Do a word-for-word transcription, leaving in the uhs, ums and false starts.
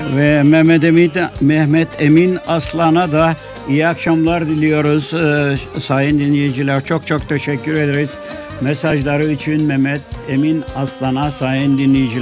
Ve Mehmet Emin, Mehmet Emin Aslan'a da iyi akşamlar diliyoruz. Ee, sayın dinleyiciler, çok çok teşekkür ederiz mesajları için Mehmet Emin Aslan'a sayın dinleyiciler.